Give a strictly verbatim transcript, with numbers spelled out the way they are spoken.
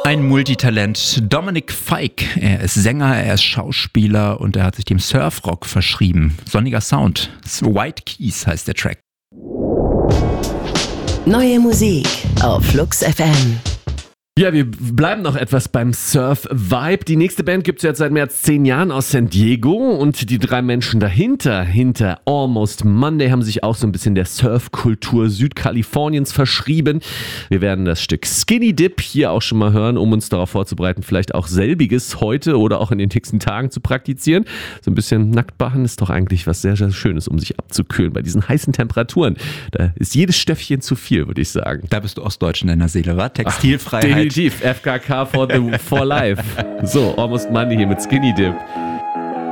Ein Multitalent, Dominic Fike. Er ist Sänger, er ist Schauspieler und er hat sich dem Surfrock verschrieben. Sonniger Sound. White Keys heißt der Track. Neue Musik auf Flux F M. Ja, wir bleiben noch etwas beim Surf-Vibe. Die nächste Band gibt es jetzt seit mehr als zehn Jahren aus San Diego und die drei Menschen dahinter, hinter Almost Monday, haben sich auch so ein bisschen der Surfkultur Südkaliforniens verschrieben. Wir werden das Stück Skinny Dip hier auch schon mal hören, um uns darauf vorzubereiten, vielleicht auch selbiges heute oder auch in den nächsten Tagen zu praktizieren. So ein bisschen nackt baden ist doch eigentlich was sehr, sehr Schönes, um sich abzukühlen bei diesen heißen Temperaturen. Da ist jedes Stöffchen zu viel, würde ich sagen. Da bist du Ostdeutsch in deiner Seele, wa? Textilfreiheit. Definitiv. F K K for, the, for life. So, Almost Monday hier mit Skinny Dip.